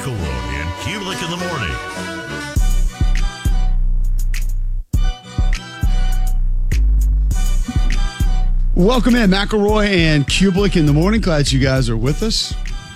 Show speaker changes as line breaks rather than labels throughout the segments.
McElroy and Kubelik in the morning.
Welcome in, McElroy and Kubelik in the morning. Glad you guys are with us.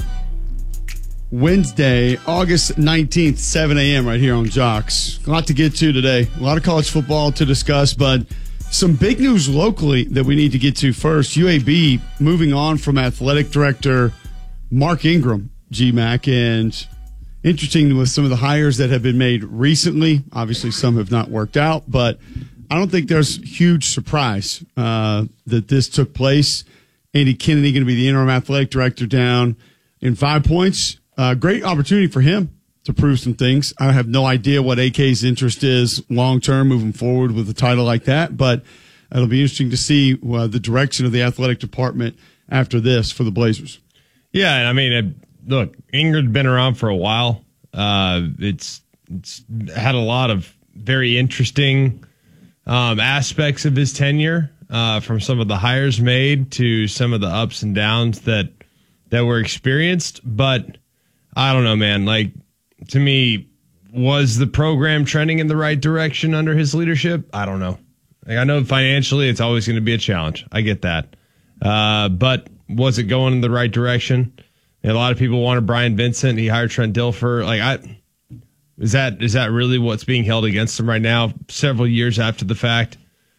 Wednesday, August 19th, 7 a.m. right here on Jocks. A lot to get to today. A lot of college football to discuss, but some big news locally that we need to get to first. UAB moving on from athletic director Mark Ingram, GMAC, and interesting with some of the hires that have been made recently. Obviously, some have not worked out, but I don't think there's huge surprise that this took place. Andy Kennedy going to be the interim athletic director down in 5 Points. Great opportunity for him to prove some things. I have no idea what AK's interest is long-term moving forward with a title like that, but it'll be interesting to see the direction of the athletic department after this for the Blazers.
Yeah, and I mean, look, Ingram's been around for a while. It's had a lot of very interesting aspects of his tenure, from some of the hires made to some of the ups and downs that were experienced. But I don't know, man. Like, to me, was the program trending in the right direction under his leadership? I don't know. Like, I know financially it's always going to be a challenge. I get that. But was it going in the right direction? And a lot of people wanted Brian Vincent. He hired Trent Dilfer. Like, is that really what's being held against him right now, several years after the fact?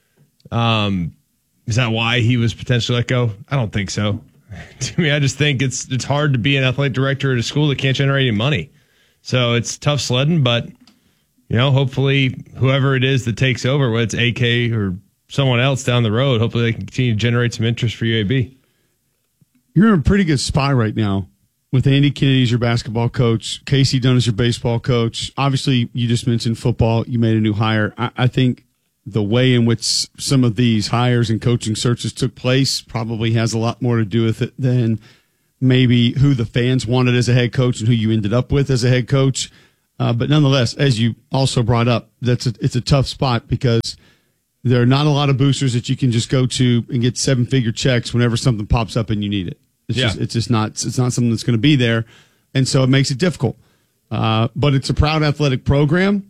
Is that why he was potentially let go? I don't think so. To me, I just think it's hard to be an athletic director at a school that can't generate any money. So it's tough sledding, but hopefully whoever it is that takes over, whether it's AK or someone else down the road, hopefully they can continue to generate some interest for UAB.
You're in a pretty good spot right now with Andy Kennedy as your basketball coach, Casey Dunn as your baseball coach. Obviously, you just mentioned football. You made a new hire. I think the way in which some of these hires and coaching searches took place probably has a lot more to do with it than maybe who the fans wanted as a head coach and who you ended up with as a head coach. But nonetheless, as you also brought up, it's a tough spot because there are not a lot of boosters that you can just go to and get 7-figure checks whenever something pops up and you need it. It's not something that's going to be there. And so it makes it difficult. But it's a proud athletic program.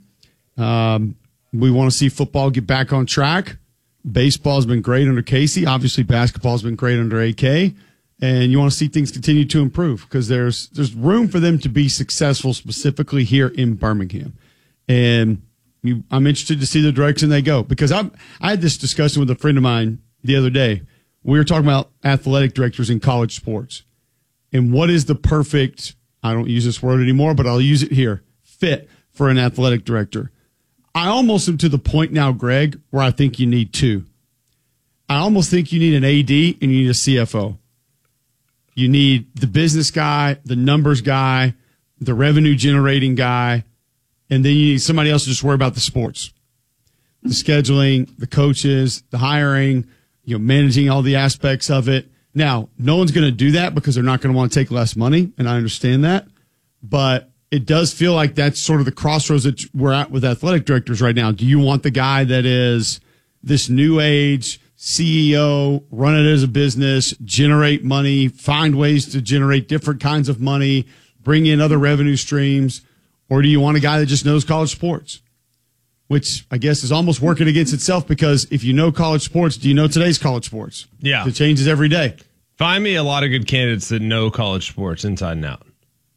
We want to see football get back on track. Baseball's been great under Casey. Obviously, basketball's been great under AK. And you want to see things continue to improve because there's room for them to be successful, specifically here in Birmingham. And I'm interested to see the direction they go because I had this discussion with a friend of mine the other day. We were talking about athletic directors in college sports and what is the perfect, I don't use this word anymore, but I'll use it here, fit for an athletic director. I almost am to the point now, Greg, where I think you need two. I almost think you need an AD and you need a CFO. You need the business guy, the numbers guy, the revenue generating guy, and then you need somebody else to just worry about the sports, the scheduling, the coaches, the hiring, managing all the aspects of it. Now, no one's going to do that because they're not going to want to take less money, and I understand that. But it does feel like that's sort of the crossroads that we're at with athletic directors right now. Do you want the guy that is this new age CEO, run it as a business, generate money, find ways to generate different kinds of money, bring in other revenue streams? Or do you want a guy that just knows college sports? Which I guess is almost working against itself because if you know college sports, do you know today's college sports?
Yeah.
It changes every day.
Find me a lot of good candidates that know college sports inside and out.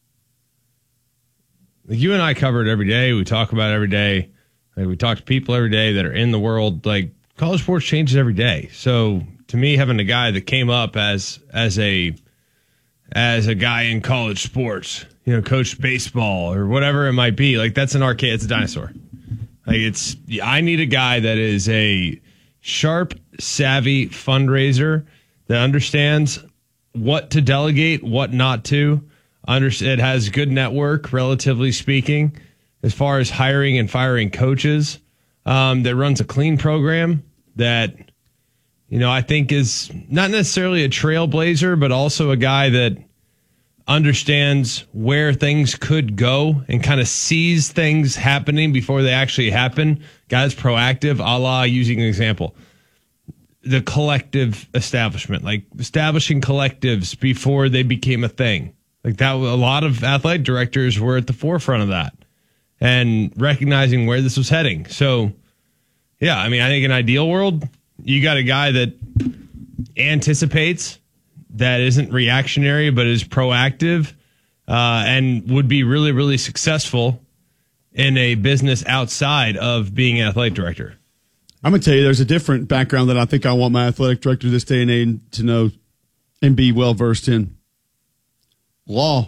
Like you and I cover it every day. We talk about it every day. Like we talk to people every day that are in the world. Like college sports changes every day. So to me, having a guy that came up as a guy in college sports, coached baseball or whatever it might be, like that's an arcade. It's a dinosaur. Like I need a guy that is a sharp, savvy fundraiser that understands what to delegate, what not to. It has good network, relatively speaking, as far as hiring and firing coaches. That runs a clean program that, I think is not necessarily a trailblazer, but also a guy that understands where things could go and kind of sees things happening before they actually happen. Guys proactive, a la, using an example, the collective establishment, like establishing collectives before they became a thing. Like that, a lot of athletic directors were at the forefront of that and recognizing where this was heading. So, yeah, I mean, I think in an ideal world, you got a guy that anticipates, that isn't reactionary, but is proactive, and would be really, really successful in a business outside of being an athletic director.
I'm going to tell you, there's a different background that I think I want my athletic director this day and age to know and be well versed in. Law.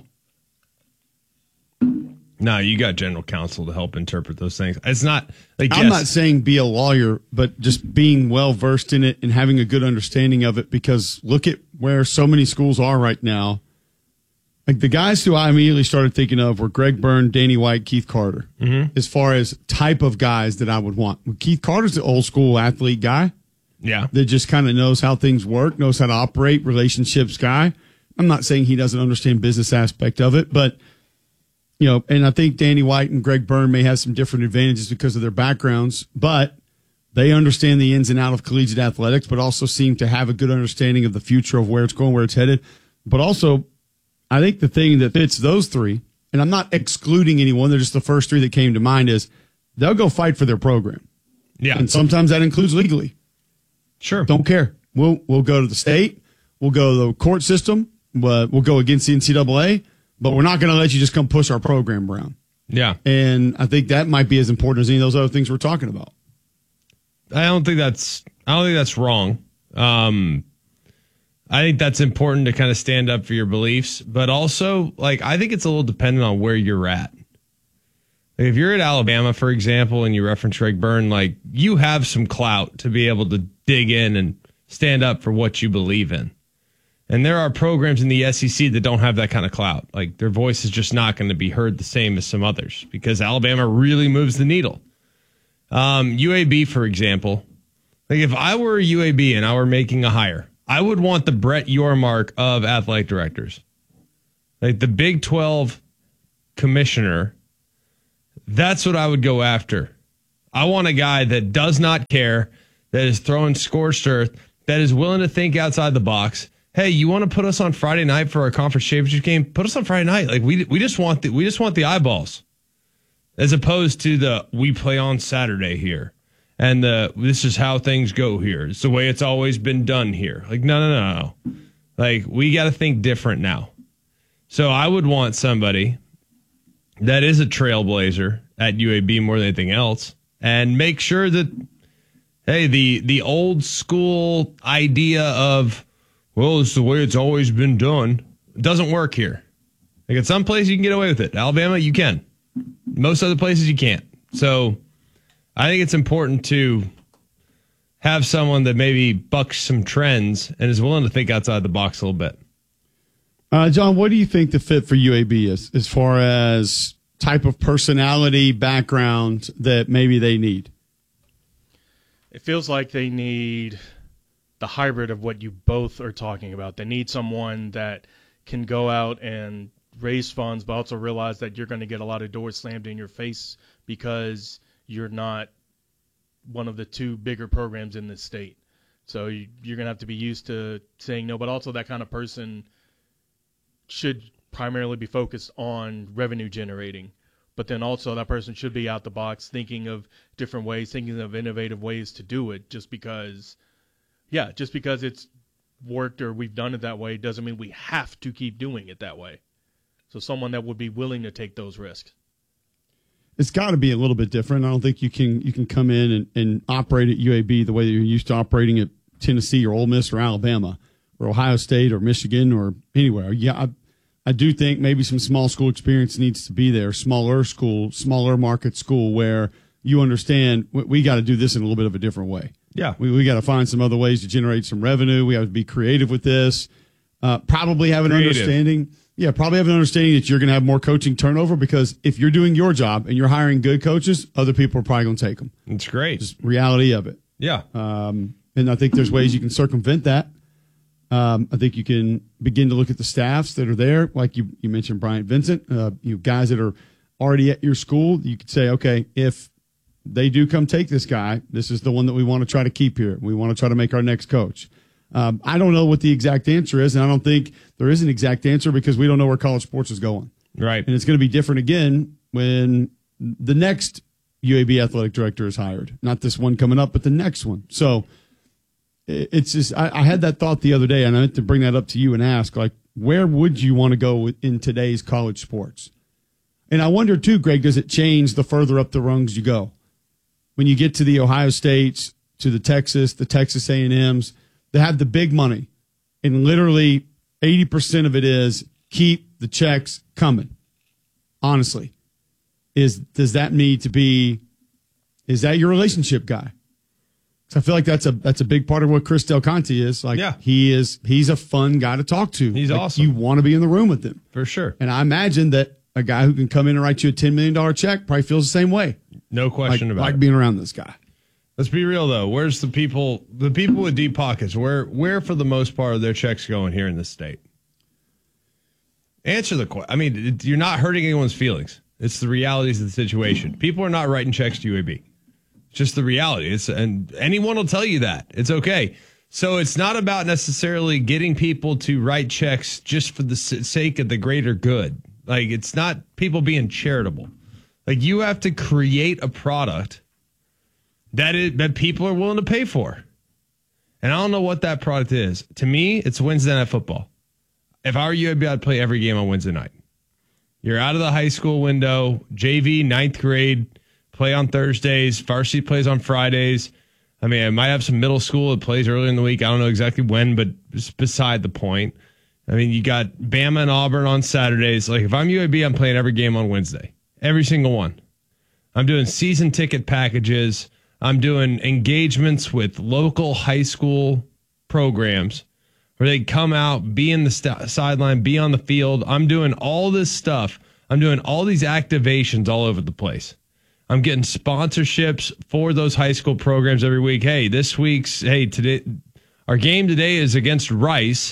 No, you got general counsel to help interpret those things. It's not like
I'm not saying be a lawyer, but just being well versed in it and having a good understanding of it, because look at where so many schools are right now. Like the guys who I immediately started thinking of were Greg Byrne, Danny White, Keith Carter, as far as type of guys that I would want. Keith Carter's the old school athlete guy.
Yeah.
That just kind of knows how things work, knows how to operate, relationships guy. I'm not saying he doesn't understand business aspect of it, but, you know, and I think Danny White and Greg Byrne may have some different advantages because of their backgrounds, but they understand the ins and outs of collegiate athletics, but also seem to have a good understanding of the future of where it's going, where it's headed. But also, I think the thing that fits those three, and I'm not excluding anyone, they're just the first three that came to mind, is they'll go fight for their program.
Yeah.
And sometimes that includes legally.
Sure.
Don't care. We'll go to the state. We'll go to the court system. We'll go against the NCAA, but we're not going to let you just come push our program around.
Yeah.
And I think that might be as important as any of those other things we're talking about.
I don't think that's wrong. I think that's important to kind of stand up for your beliefs, but also, like, I think it's a little dependent on where you're at. Like, if you're at Alabama, for example, and you reference Greg Byrne, like, you have some clout to be able to dig in and stand up for what you believe in. And there are programs in the SEC that don't have that kind of clout. Like, their voice is just not going to be heard the same as some others because Alabama really moves the needle. UAB, for example, like, if I were UAB and I were making a hire, I would want the Brett Yormark of athletic directors. Like the Big 12 commissioner, that's what I would go after. I want a guy that does not care, that is throwing scorched earth, that is willing to think outside the box. Hey, you want to put us on Friday night for our conference championship game? Put us on Friday night. Like we just want the eyeballs, as opposed to we play on Saturday here. And this is how things go here. It's the way it's always been done here. Like, no. Like, we got to think different now. So I would want somebody that is a trailblazer at UAB more than anything else, and make sure that, hey, the old school idea of, well, it's the way it's always been done, doesn't work here. Like, at some places you can get away with it. Alabama, you can. Most other places you can't. So I think it's important to have someone that maybe bucks some trends and is willing to think outside the box a little bit.
John, what do you think the fit for UAB is as far as type of personality, background that maybe they need?
It feels like they need the hybrid of what you both are talking about. They need someone that can go out and raise funds, but also realize that you're going to get a lot of doors slammed in your face because you're not one of the two bigger programs in this state. So you're going to have to be used to saying no, but also that kind of person should primarily be focused on revenue generating. But then also that person should be out the box thinking of different ways, thinking of innovative ways to do it. Just because it's worked or we've done it that way doesn't mean we have to keep doing it that way. So someone that would be willing to take those risks.
It's got to be a little bit different. I don't think you can come in and operate at UAB the way that you're used to operating at Tennessee or Ole Miss or Alabama or Ohio State or Michigan or anywhere. Yeah, I do think maybe some small school experience needs to be there, smaller school, smaller market school where you understand we got to do this in a little bit of a different way.
Yeah.
We got to find some other ways to generate some revenue. We have to be creative with this. Probably have an understanding. Yeah, probably have an understanding that you're going to have more coaching turnover because if you're doing your job and you're hiring good coaches, other people are probably going to take them.
It's great.
Just reality of it.
Yeah.
And I think there's ways you can circumvent that. I think you can begin to look at the staffs that are there. Like you mentioned, Bryant Vincent, guys that are already at your school. You could say, okay, if they do come take this guy, this is the one that we want to try to keep here. We want to try to make our next coach. I don't know what the exact answer is, and I don't think there is an exact answer because we don't know where college sports is going.
Right.
And it's going to be different again when the next UAB athletic director is hired. Not this one coming up, but the next one. So it's just, I had that thought the other day, and I meant to bring that up to you and ask, like, where would you want to go in today's college sports? And I wonder, too, Greg, does it change the further up the rungs you go? When you get to the Ohio States, to the Texas A&Ms, they have the big money. And literally 80% of it is keep the checks coming. Honestly. Does that need to be, is that your relationship guy? Because I feel like that's a big part of what Chris Del Conte is. Like,
yeah.
He's a fun guy to talk to.
He's
like,
awesome.
You want to be in the room with him.
For sure.
And I imagine that a guy who can come in and write you a $10 million check probably feels the same way.
No question about it.
Like being around this guy.
Let's be real, though. Where's the people with deep pockets? Where for the most part are their checks going here in this state? Answer the question. I mean, you're not hurting anyone's feelings. It's the realities of the situation. People are not writing checks to UAB. It's just the reality. And anyone will tell you that. It's okay. So it's not about necessarily getting people to write checks just for the sake of the greater good. Like, it's not people being charitable. Like, you have to create a product that people are willing to pay for. And I don't know what that product is. To me, it's Wednesday Night Football. If I were UAB, I'd play every game on Wednesday night. You're out of the high school window. JV, 9th grade, play on Thursdays. Varsity plays on Fridays. I mean, I might have some middle school that plays earlier in the week. I don't know exactly when, but it's beside the point. I mean, you got Bama and Auburn on Saturdays. Like, if I'm UAB, I'm playing every game on Wednesday. Every single one. I'm doing season ticket packages. I'm doing engagements with local high school programs where they come out, be in the sideline, be on the field. I'm doing all this stuff. I'm doing all these activations all over the place. I'm getting sponsorships for those high school programs every week. Hey, today, our game today is against Rice.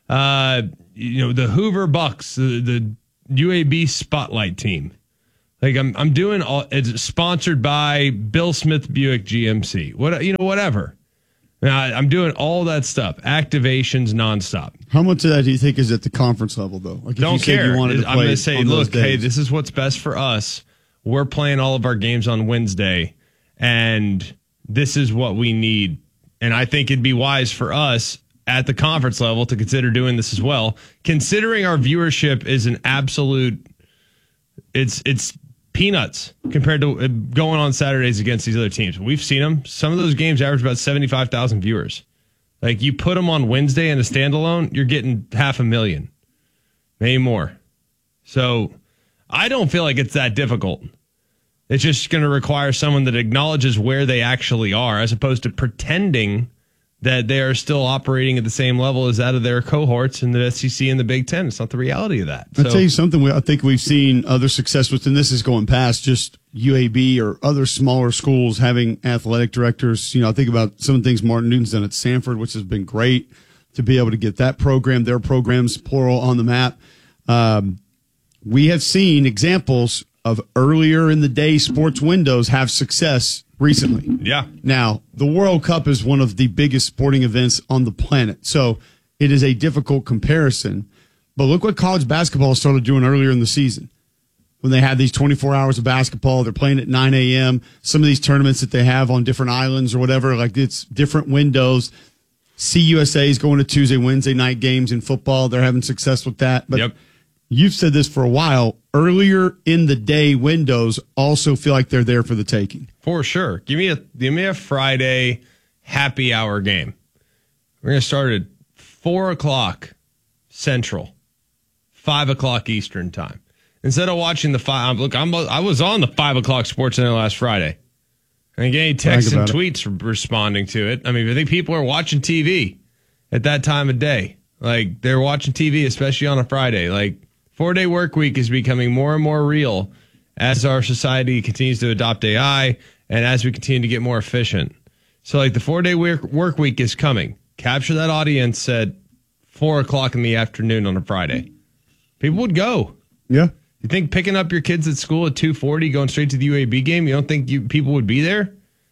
The Hoover Bucks, the UAB Spotlight team. Like, I'm doing it's sponsored by Bill Smith Buick GMC. Whatever. Now, I'm doing all that stuff, activations nonstop.
How much of that do you think is at the conference level, though? Like, if
Don't
you said
care.
You wanted to
I'm going to say, look,
days.
hey, this is what's best for us. We're playing all of our games on Wednesday, and this is what we need. And I think it'd be wise for us at the conference level to consider doing this as well, considering our viewership is an absolute, it's peanuts compared to going on Saturdays against these other teams. We've seen them. Some of those games average about 75,000 viewers. Like, you put them on Wednesday in a standalone, you're getting 500,000, maybe more. So I don't feel like it's that difficult. It's just going to require someone that acknowledges where they actually are, as opposed to pretending that they are still operating at the same level as that of their cohorts in the SEC and the Big Ten. It's not the reality of that.
I'll tell you something. I think we've seen other success with, and this is going past just UAB or other smaller schools having athletic directors. I think about some of the things Martin Newton's done at Sanford, which has been great to be able to get that program, their programs, plural, on the map. We have seen examples of earlier in the day sports windows have success recently.
Yeah.
Now, the World Cup is one of the biggest sporting events on the planet, so it is a difficult comparison. But look what college basketball started doing earlier in the season. When they had these 24 hours of basketball, they're playing at 9 a.m. Some of these tournaments that they have on different islands or whatever, like, it's different windows. CUSA is going to Tuesday, Wednesday night games in football. They're having success with that. But You've said this for a while. Earlier in the day windows also feel like they're there for the taking.
For sure. Give me a Friday happy hour game. We're going to start at 4:00 Central, 5:00 Eastern time. Instead of watching the I was on the 5:00 Sports Center last Friday. And getting texts and tweets responding to it. I mean, I think people are watching TV at that time of day. Like, they're watching TV, especially on a Friday. Like, 4-day work week is becoming more and more real as our society continues to adopt AI and as we continue to get more efficient. So, like, the 4-day work week is coming. Capture that audience at 4:00 in the afternoon on a Friday. People would go.
Yeah.
You think picking up your kids at school at 2:40, going straight to the UAB game, you don't think people would be there?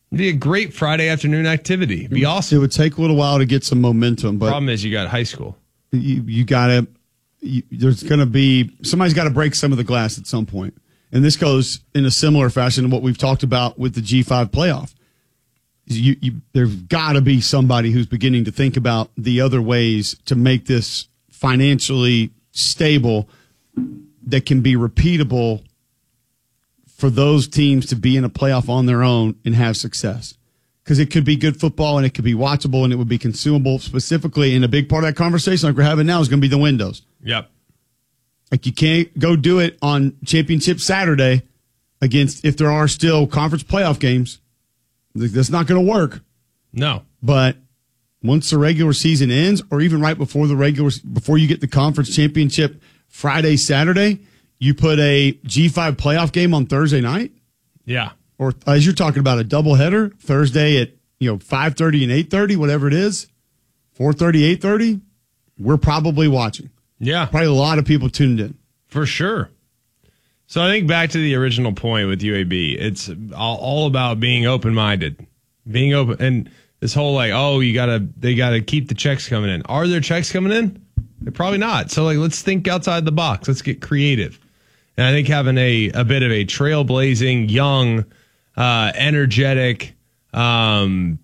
It'd be a great Friday afternoon activity. It'd be awesome.
It would take a little while to get some momentum, but
Problem is you got high school.
you got to. There's going to be somebody's got to break some of the glass at some point, and this goes in a similar fashion to what we've talked about with the G5 playoff. There's got to be somebody who's beginning to think about the other ways to make this financially stable that can be repeatable for those teams to be in a playoff on their own and have success. Because it could be good football and it could be watchable and it would be consumable specifically. And a big part of that conversation like we're having now is going to be the windows.
Yep.
Like you can't go do it on Championship Saturday against if there are still conference playoff games. That's not going to work.
No.
But once the regular season ends, or even right before before you get the conference championship Friday, Saturday, you put a G5 playoff game on Thursday night.
Yeah.
Or as you're talking about a doubleheader Thursday at 5:30 and 8:30, whatever it is, 4:30, 8:30, we're probably watching.
Yeah.
Probably a lot of people tuned in.
For sure. So I think back to the original point with UAB, it's all about being open-minded, being open, and this whole they gotta keep the checks coming in. Are there checks coming in? They're probably not. So let's think outside the box. Let's get creative. And I think having a bit of a trailblazing, young, energetic AD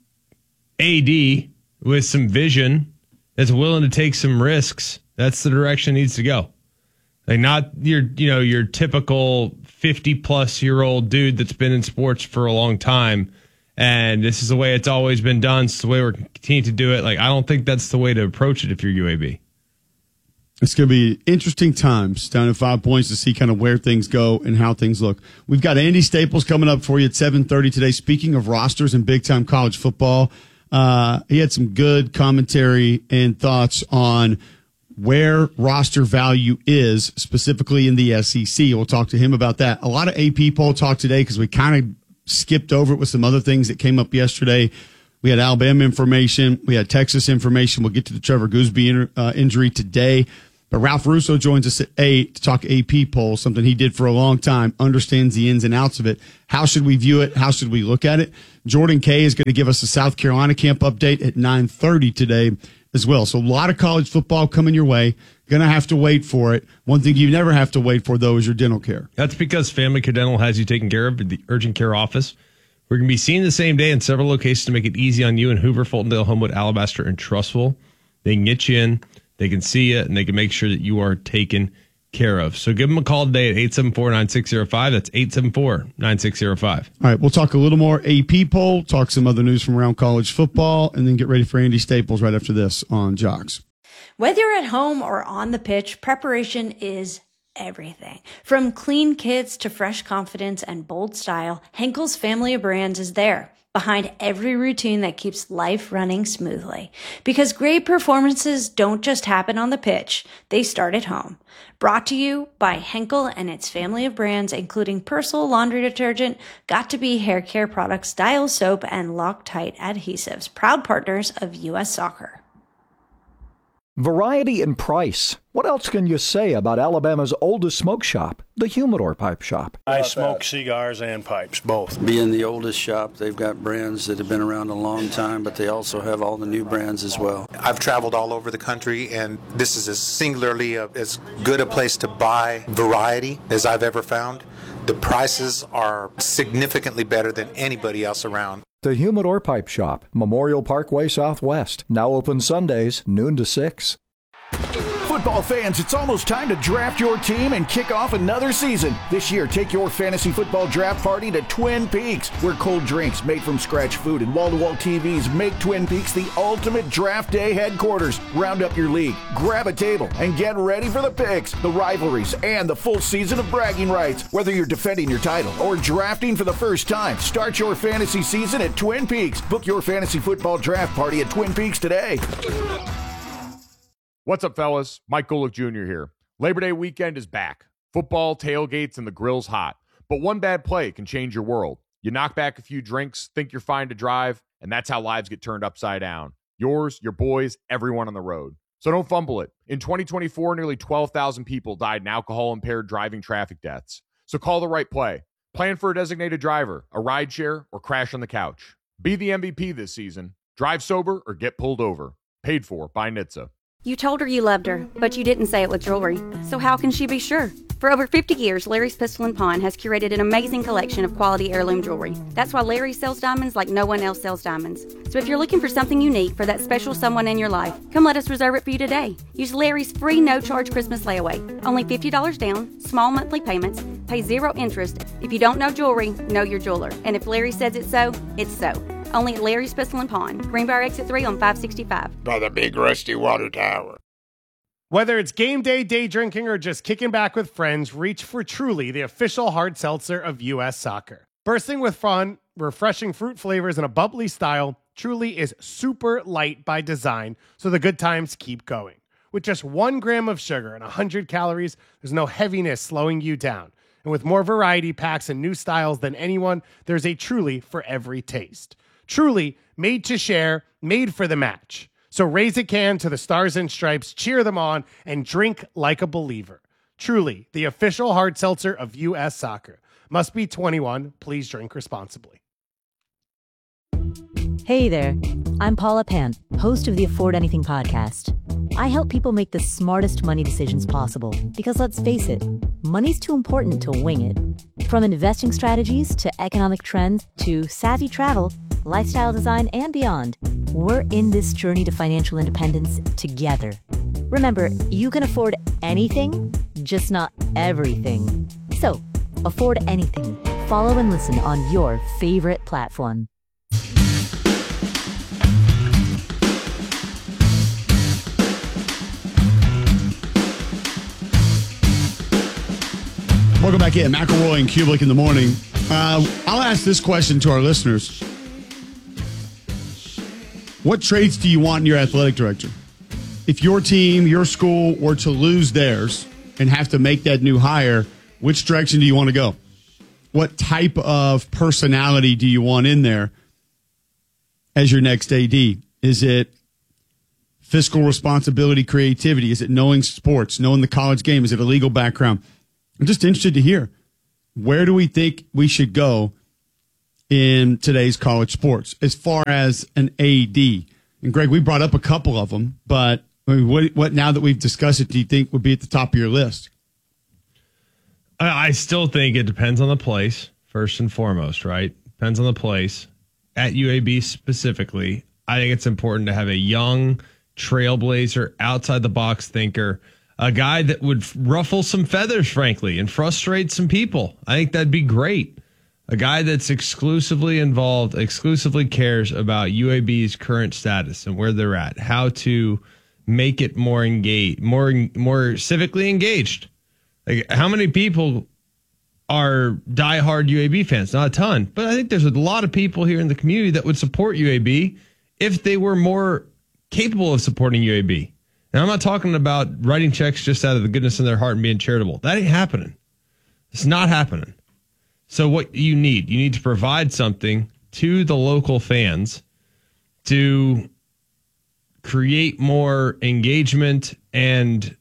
with some vision that's willing to take some risks, that's the direction it needs to go. Like not your typical 50-plus-year-old dude that's been in sports for a long time, and this is the way it's always been done. It's the way we're continuing to do it. Like I don't think that's the way to approach it if you're UAB.
It's going to be interesting times down at 5 Points to see kind of where things go and how things look. We've got Andy Staples coming up for you at 7:30 today. Speaking of rosters and big-time college football, he had some good commentary and thoughts on where roster value is specifically in the SEC. We'll talk to him about that. A lot of AP poll talk today because we kind of skipped over it with some other things that came up yesterday. We had Alabama information. We had Texas information. We'll get to the Trevor Goosby injury today. But Ralph Russo joins us at 8 to talk AP poll, something he did for a long time, understands the ins and outs of it. How should we view it? How should we look at it? Jordan Kay is going to give us a South Carolina camp update at 9:30 today as well. So a lot of college football coming your way. Going to have to wait for it. One thing you never have to wait for, though, is your dental care.
That's because Family Care Dental has you taken care of at the urgent care office. We're going to be seen the same day in several locations to make it easy on you in Hoover, Fultondale, Homewood, Alabaster, and Trussville. They can get you in, they can see you, and they can make sure that you are taken care of. So give them a call today at 874-9605. That's 874-9605.
All right, we'll talk a little more AP poll, talk some other news from around college football, and then get ready for Andy Staples right after this on Jocks.
Whether you're at home or on the pitch, preparation is everything. From clean kits to fresh confidence and bold style, Henkel's family of brands is there, behind every routine that keeps life running smoothly. Because great performances don't just happen on the pitch, they start at home. Brought to you by Henkel and its family of brands, including Persil laundry detergent, Got2b hair care products, Dial soap, and Loctite adhesives, proud partners of U.S. Soccer.
Variety and price. What else can you say about Alabama's oldest smoke shop, the Humidor Pipe Shop?
I smoke cigars and pipes, both.
Being the oldest shop, they've got brands that have been around a long time, but they also have all the new brands as well.
I've traveled all over the country, and this is as singularly as good a place to buy variety as I've ever found. The prices are significantly better than anybody else around.
The Humidor Pipe Shop, Memorial Parkway Southwest. Now open Sundays, noon to 6.
Football fans, it's almost time to draft your team and kick off another season. This year, take your fantasy football draft party to Twin Peaks, where cold drinks, made from scratch food, and wall-to-wall TVs make Twin Peaks the ultimate draft day headquarters. Round up your league, grab a table, and get ready for the picks, the rivalries, and the full season of bragging rights. Whether you're defending your title or drafting for the first time, start your fantasy season at Twin Peaks. Book your fantasy football draft party at Twin Peaks today.
What's up, fellas? Mike Golick Jr. here. Labor Day weekend is back. Football, tailgates, and the grill's hot. But one bad play can change your world. You knock back a few drinks, think you're fine to drive, and that's how lives get turned upside down. Yours, your boys, everyone on the road. So don't fumble it. In 2024, nearly 12,000 people died in alcohol-impaired driving traffic deaths. So call the right play. Plan for a designated driver, a rideshare, or crash on the couch. Be the MVP this season. Drive sober or get pulled over. Paid for by NHTSA.
You told her you loved her, but you didn't say it with jewelry. So how can she be sure? For over 50 years, Larry's Pistol and Pawn has curated an amazing collection of quality heirloom jewelry. That's why Larry sells diamonds like no one else sells diamonds. So if you're looking for something unique for that special someone in your life, come let us reserve it for you today. Use Larry's free no-charge Christmas layaway. Only $50 down, small monthly payments, pay 0 interest. If you don't know jewelry, know your jeweler. And if Larry says it's so, it's so. Only at Larry's Pistol and Pawn, Greenbrier Exit 3 on 565.
By the big rusty water tower.
Whether it's game day, day drinking, or just kicking back with friends, reach for Truly, the official hard seltzer of U.S. Soccer. Bursting with fun, refreshing fruit flavors, and a bubbly style, Truly is super light by design, so the good times keep going. With just 1 gram of sugar and 100 calories, there's no heaviness slowing you down. And with more variety packs and new styles than anyone, there's a Truly for every taste. Truly, made to share, made for the match. So raise a can to the Stars and Stripes, cheer them on, and drink like a believer. Truly, the official hard seltzer of U.S. Soccer. Must be 21. Please drink responsibly.
Hey there. I'm Paula Pant, host of the Afford Anything podcast. I help people make the smartest money decisions possible because, let's face it, money's too important to wing it. From investing strategies to economic trends to savvy travel, lifestyle design, and beyond, we're in this journey to financial independence together. Remember, you can afford anything, just not everything. So, afford anything. Follow and listen on your favorite platform.
Welcome back in. McElroy and Kublik in the morning. I'll ask this question to our listeners. What traits do you want in your athletic director? If your team, your school were to lose theirs and have to make that new hire, which direction do you want to go? What type of personality do you want in there as your next AD? Is it fiscal responsibility, creativity? Is it knowing sports, knowing the college game? Is it a legal background? I'm just interested to hear, where do we think we should go in today's college sports as far as an AD? And Greg, we brought up a couple of them, but I mean, what now that we've discussed it, do you think would be at the top of your list?
I still think it depends on the place, first and foremost, right? Depends on the place. At UAB specifically, I think it's important to have a young trailblazer, outside-the-box thinker, a guy that would ruffle some feathers, frankly, and frustrate some people. I think that'd be great. A guy that's exclusively involved, exclusively cares about UAB's current status and where they're at, how to make it more engaged, more civically engaged. Like, how many people are diehard UAB fans? Not a ton, but I think there's a lot of people here in the community that would support UAB if they were more capable of supporting UAB. And I'm not talking about writing checks just out of the goodness in their heart and being charitable. That ain't happening. It's not happening. So what you need to provide something to the local fans to create more engagement, and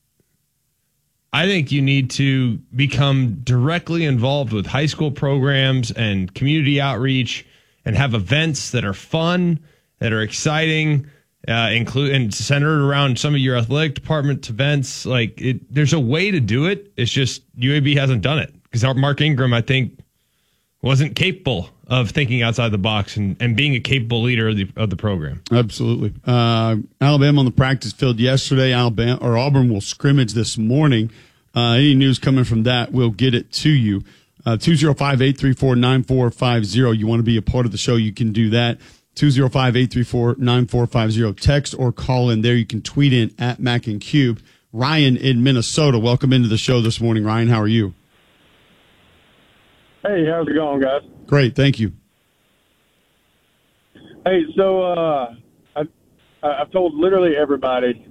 I think you need to become directly involved with high school programs and community outreach and have events that are fun, that are exciting, and centered around some of your athletic department events. There's a way to do it. It's just UAB hasn't done it because Mark Ingram, I think, wasn't capable of thinking outside the box and being a capable leader of the program.
Absolutely. Alabama on the practice field yesterday. Auburn will scrimmage this morning. Any news coming from that, we'll get it to you. 205-834-9450. You want to be a part of the show, you can do that. 205-834-9450. Text or call in there. You can tweet in at Mac and Cube. Ryan in Minnesota, welcome into the show this morning. Ryan, how are you?
Hey, how's it going, guys?
Great, thank you.
Hey, so I've told literally everybody.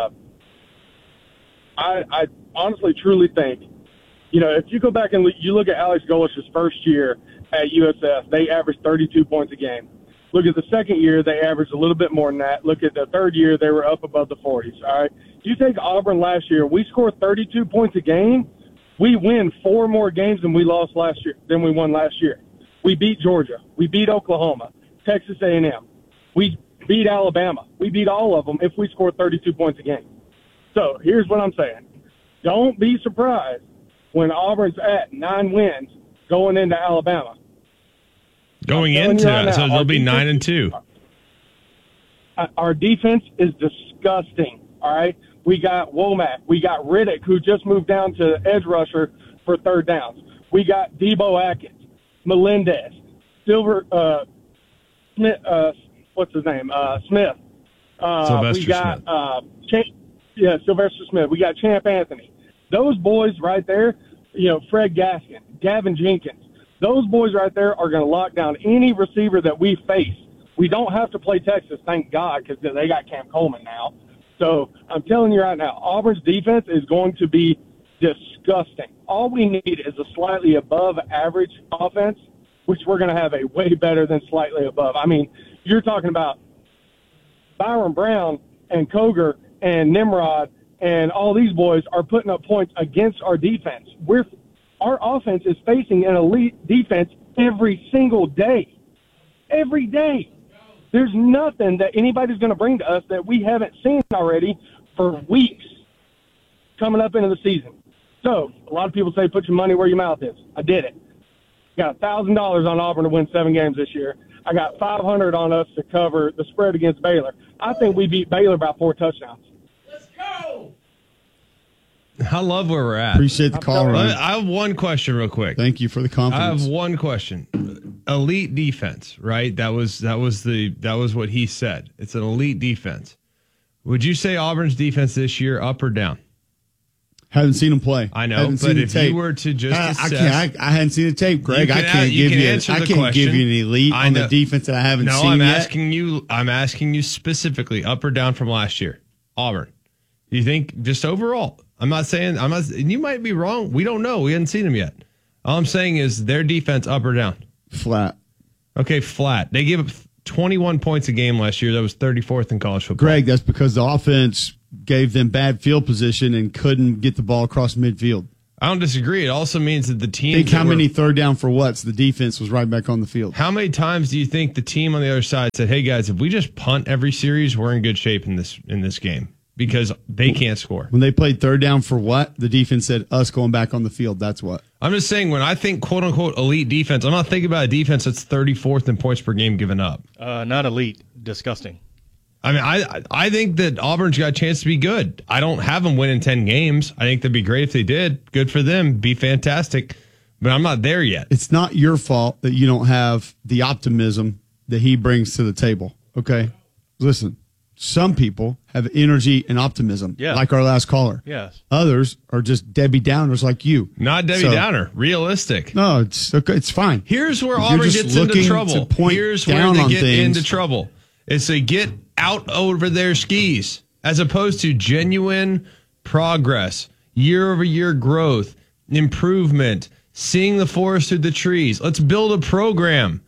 I honestly, truly think, if you go back and you look at Alex Golish's first year at USF, they averaged 32 points a game. Look at the second year, they averaged a little bit more than that. Look at the third year, they were up above the 40s, all right? You take Auburn last year, we scored 32 points a game. We win 4 more games than we won last year. We beat Georgia. We beat Oklahoma, Texas A&M. We beat Alabama. We beat all of them if we score 32 points a game. So here's what I'm saying. Don't be surprised when Auburn's at 9 wins going into Alabama.
Going into that, so they'll be 9-2.
Our defense is disgusting, all right? We got Womack. We got Riddick, who just moved down to edge rusher for third downs. We got Debo Atkins, Melendez, Smith, what's his name? Smith.
Sylvester
we got Sylvester Smith. We got Champ Anthony. Those boys right there, Fred Gaskin, Gavin Jenkins, those boys right there are going to lock down any receiver that we face. We don't have to play Texas, thank God, because they got Cam Coleman now. So I'm telling you right now, Auburn's defense is going to be disgusting. All we need is a slightly above average offense, which we're going to have a way better than slightly above. I mean, you're talking about Byron Brown and Koger and Nimrod and all these boys are putting up points against our defense. Our offense is facing an elite defense every single day. Every day. There's nothing that anybody's going to bring to us that we haven't seen already for weeks coming up into the season. So a lot of people say put your money where your mouth is. I did it. Got $1,000 on Auburn to win 7 games this year. I got $500 on us to cover the spread against Baylor. I think we beat Baylor by 4 touchdowns.
Let's go! I love where we're at.
Appreciate the call, Ryan.
I have one question real quick.
Thank you for the confidence.
I have one question. Elite defense, right? That was what he said. It's an elite defense. Would you say Auburn's defense this year up or down?
Haven't seen him play.
I know, but if you were to just assess,
I hadn't seen the tape, Greg. I can't give you an elite on the defense that I haven't seen yet.
I'm asking you specifically, up or down from last year, Auburn. Do you think just overall? You might be wrong. We don't know. We haven't seen them yet. All I'm saying is their defense up or down?
Flat.
Okay, flat. They gave up 21 points a game last year. That was 34th in college football.
Greg, that's because the offense gave them bad field position and couldn't get the ball across midfield.
I don't disagree. It also means that the team...
Think how many third down for what's the defense was right back on the field.
How many times do you think the team on the other side said, hey, guys, if we just punt every series, we're in good shape in this game? Because they can't score.
When they played third down for what? The defense said, us going back on the field. That's what.
I'm just saying, when I think quote-unquote elite defense, I'm not thinking about a defense that's 34th in points per game given up.
Not elite. Disgusting.
I mean, I think that Auburn's got a chance to be good. I don't have them winning 10 games. I think that'd be great if they did. Good for them. Be fantastic. But I'm not there yet.
It's not your fault that you don't have the optimism that he brings to the table. Okay? Listen. Some people have energy and optimism, like our last caller.
Yes.
Others are just Debbie Downers like you.
Not Debbie Downer. Realistic.
No, it's okay. It's fine.
Here's where Auburn gets into trouble. Here's where they get into trouble. Is they get out over their skis as opposed to genuine progress, year-over-year growth, improvement, seeing the forest through the trees. Let's build a program.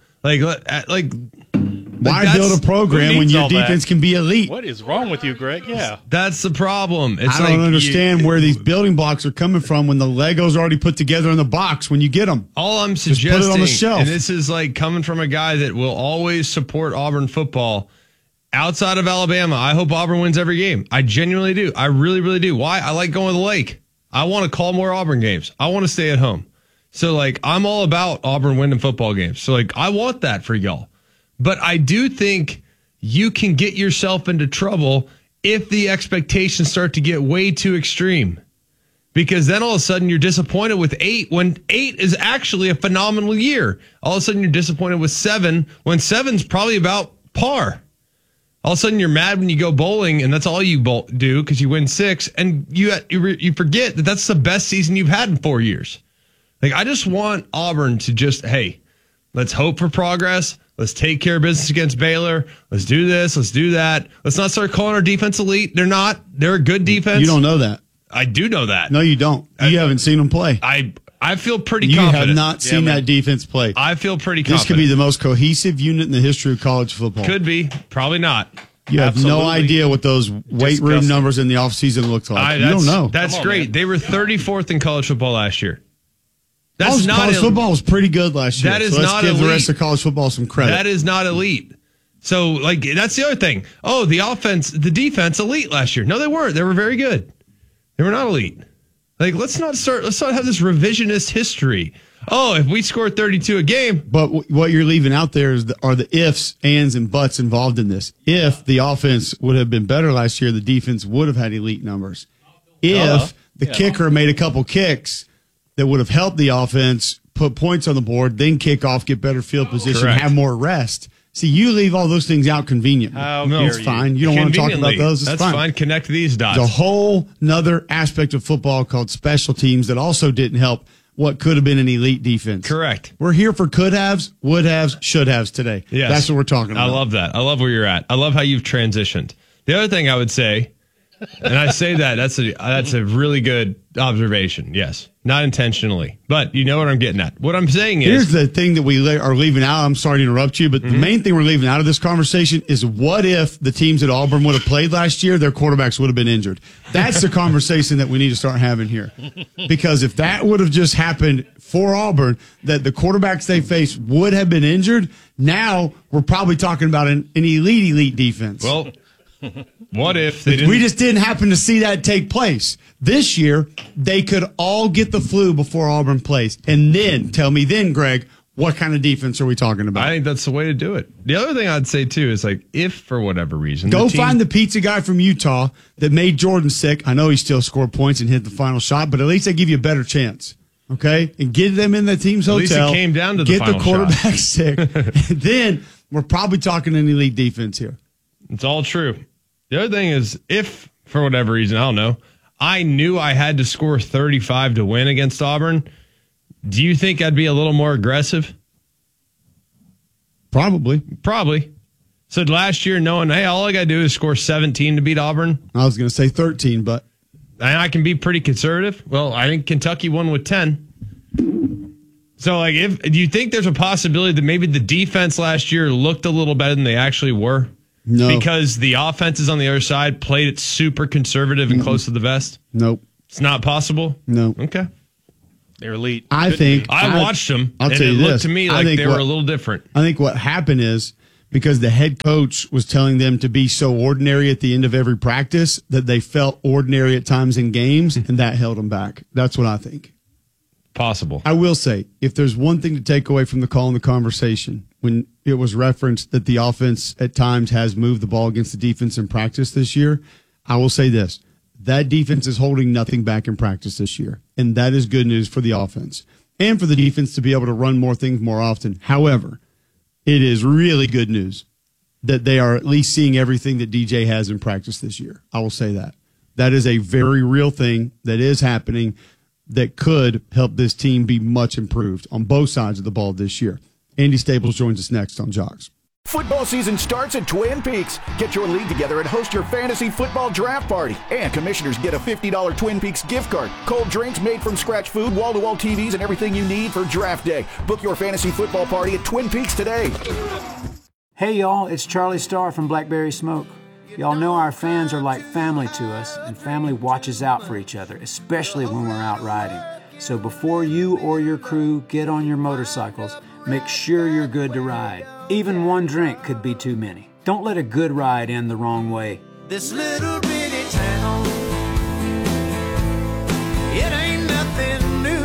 Why build a program when your defense can be elite?
What is wrong with you, Greg? Yeah.
That's the problem.
I don't understand where these building blocks are coming from when the Legos are already put together in the box when you get them.
All I'm suggesting,
just put it on the shelf.
And this is like coming from a guy that will always support Auburn football outside of Alabama. I hope Auburn wins every game. I genuinely do. I really, really do. Why? I like going to the lake. I want to call more Auburn games. I want to stay at home. So, I'm all about Auburn winning football games. So, I want that for y'all. But I do think you can get yourself into trouble if the expectations start to get way too extreme. Because then all of a sudden you're disappointed with 8 when 8 is actually a phenomenal year. All of a sudden you're disappointed with 7 when 7's probably about par. All of a sudden you're mad when you go bowling and that's all you do because you win 6 and you forget that that's the best season you've had in 4 years. I just want Auburn to just, hey, let's hope for progress. Let's take care of business against Baylor. Let's do this. Let's do that. Let's not start calling our defense elite. They're not. They're a good defense.
You don't know that.
I do know that.
No, you don't. You haven't seen them play.
I feel pretty confident.
You have not seen that defense play.
I feel pretty confident.
This could be the most cohesive unit in the history of college football.
Could be. Probably not.
You have no
Absolutely.
idea what those weight room
Disgusting.
numbers in the offseason looks like. You don't know.
That's great.
man.
They were 34th in college football last year.
College football was pretty good last year.
That is
so let's
not
give the
elite.
rest of college football some credit.
That is not elite. So, like, that's the other thing. Oh, the defense, elite last year. No, they weren't. They were very good. They were not elite. Like, let's not have this revisionist history. Oh, if we score 32 a game.
But what you're leaving out there are the ifs, ands, and buts involved in this. If the offense would have been better last year, the defense would have had elite numbers. If the kicker made a couple kicks that would have helped the offense put points on the board, then kick off, get better field position,
Correct.
have more rest. See, you leave all those things out conveniently.
No,
it's fine. You don't want to talk about those. It's
That's
fine.
fine. Connect these dots.
There's a whole nother aspect of football called special teams that also didn't help what could have been an elite defense.
Correct.
We're here for could haves, would haves, should haves today.
Yes.
That's what we're talking about.
I love that. I love where you're at. I love how you've transitioned. The other thing I would say, and I say that's a really good observation. Yes. Not intentionally, but you know what I'm getting at. What I'm saying is,
here's the thing that we are leaving out. I'm sorry to interrupt you, but the main thing we're leaving out of this conversation is what if the teams that Auburn would have played last year, their quarterbacks would have been injured. That's the conversation that we need to start having here. Because if that would have just happened for Auburn, that the quarterbacks they faced would have been injured, now we're probably talking about an elite defense.
well, what if they didn't?
We just didn't happen to see that take place. This year, they could all get the flu before Auburn plays. And then, tell me then, Greg, what kind of defense are we talking about?
I think that's the way to do it. The other thing I'd say, too, is like if for whatever reason.
Go
the team,
find the pizza guy from Utah that made Jordan sick. I know he still scored points and hit the final shot, but at least they give you a better chance. Okay? And get them in the team's
At
hotel.
least it came down to the
get
final
the quarterback
shot.
sick. And then we're probably talking an elite defense here.
It's all true. The other thing is, if for whatever reason, I don't know, I knew I had to score 35 to win against Auburn, do you think I'd be a little more aggressive? Probably. So last year, knowing, hey, all I got to do is score 17 to beat Auburn.
I was going to say 13, but.
And I can be pretty conservative. Well, I think Kentucky won with 10. So, like, do you think there's a possibility that maybe the defense last year looked a little better than they actually were?
No.
Because the offenses on the other side played it super conservative and close to the vest?
Nope.
It's not possible?
No.
Okay.
They're elite.
I
watched them.
I'll
and
tell you
it looked
this.
to me
I
like
think
they were a little different.
I think what happened is because the head coach was telling them to be so ordinary at the end of every practice that they felt ordinary at times in games, and that held them back. That's what I think.
Possible.
I will say, if there's one thing to take away from the call in the conversation, when it was referenced that the offense at times has moved the ball against the defense in practice this year, I will say this. That defense is holding nothing back in practice this year, and that is good news for the offense and for the defense to be able to run more things more often. However, it is really good news that they are at least seeing everything that DJ has in practice this year. I will say that. That is a very real thing that is happening that could help this team be much improved on both sides of the ball this year. Andy Staples joins us next on Jocks.
Football season starts at Twin Peaks. Get your league together and host your fantasy football draft party. And commissioners get a $50 Twin Peaks gift card, cold drinks, made from scratch food, wall-to-wall TVs, and everything you need for draft day. Book your fantasy football party at Twin Peaks today.
Hey y'all, it's Charlie Starr from Blackberry Smoke. Y'all know our fans are like family to us, and family watches out for each other, especially when we're out riding. So before you or your crew get on your motorcycles, make sure you're good to ride. Even one drink could be too many. Don't let a good ride end the wrong way.
This little bitty town, it ain't nothing new.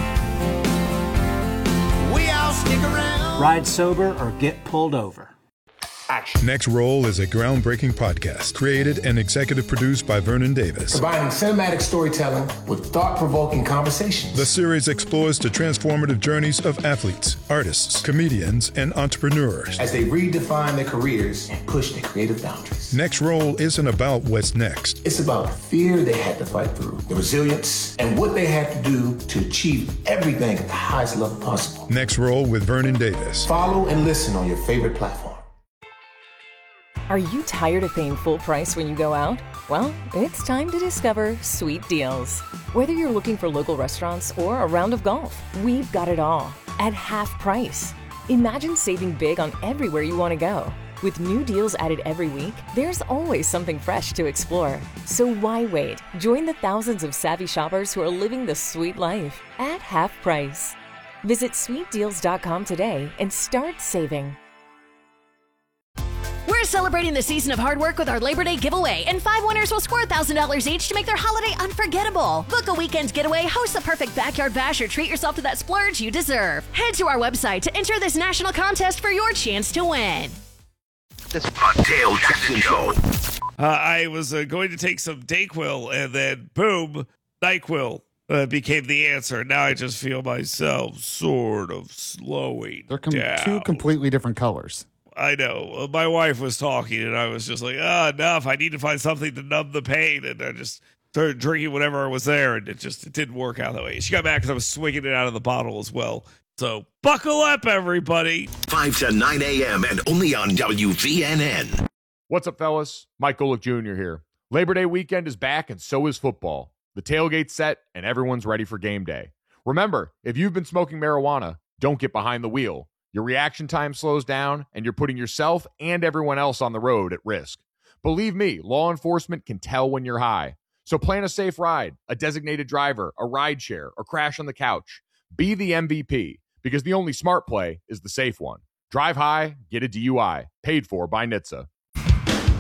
We all stick around.
Ride sober or get pulled over.
Next Roll is a groundbreaking podcast created and executive produced by Vernon Davis.
Combining cinematic storytelling with thought-provoking conversations.
The series explores the transformative journeys of athletes, artists, comedians, and entrepreneurs
as they redefine their careers and push their creative boundaries.
Next Roll isn't about what's next.
It's about the fear they had to fight through, the resilience, and what they had to do to achieve everything at the highest level possible.
Next Roll with Vernon Davis.
Follow and listen on your favorite platform.
Are you tired of paying full price when you go out? Well, it's time to discover Sweet Deals. Whether you're looking for local restaurants or a round of golf, we've got it all at half price. Imagine saving big on everywhere you want to go. With new deals added every week, there's always something fresh to explore. So why wait? Join the thousands of savvy shoppers who are living the sweet life at half price. Visit sweetdeals.com today and start saving.
We're celebrating the season of hard work with our Labor Day giveaway, and 5 winners will score $1,000 each to make their holiday unforgettable. Book a weekend getaway, host the perfect backyard bash, or treat yourself to that splurge you deserve. Head to our website to enter this national contest for your chance to win.
The Dale Jackson Show. I was going to take some Dayquil, and then boom, NyQuil became the answer. Now I just feel myself sort of slowing down.
Two completely different colors.
I know. My wife was talking, and I was just like, enough. I need to find something to numb the pain. And I just started drinking whatever was there, and it didn't work out that way. She got mad because I was swinging it out of the bottle as well. So buckle up, everybody.
5 to 9 a.m. and only on WVNN.
What's up, fellas? Mike Golick Jr. here. Labor Day weekend is back, and so is football. The tailgate's set, and everyone's ready for game day. Remember, if you've been smoking marijuana, don't get behind the wheel. Your reaction time slows down, and you're putting yourself and everyone else on the road at risk. Believe me, law enforcement can tell when you're high. So plan a safe ride, a designated driver, a ride share, or crash on the couch. Be the MVP, because the only smart play is the safe one. Drive high, get a DUI. Paid for by NHTSA.